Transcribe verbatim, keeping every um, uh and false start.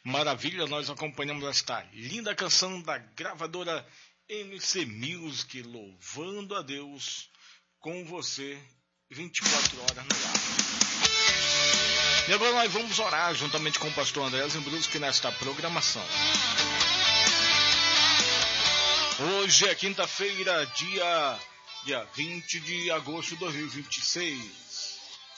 Maravilha, nós acompanhamos esta linda canção da gravadora M C Music, louvando a Deus com você vinte e quatro horas no ar. E agora nós vamos orar juntamente com o pastor André Zembruski nesta programação. Hoje é quinta-feira, dia, dia vinte de agosto de dois mil e vinte e seis.